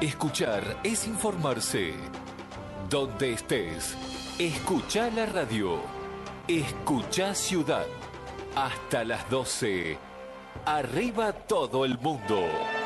Escuchar es informarse. Donde estés, escucha la radio. Escucha Ciudad. Hasta las 12. Arriba todo el mundo.